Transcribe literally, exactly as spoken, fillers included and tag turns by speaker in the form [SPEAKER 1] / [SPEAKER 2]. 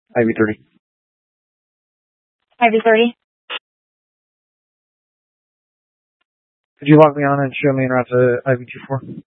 [SPEAKER 1] I V thirty.
[SPEAKER 2] I V thirty.
[SPEAKER 1] Could you log me on and show me en route to I V two four?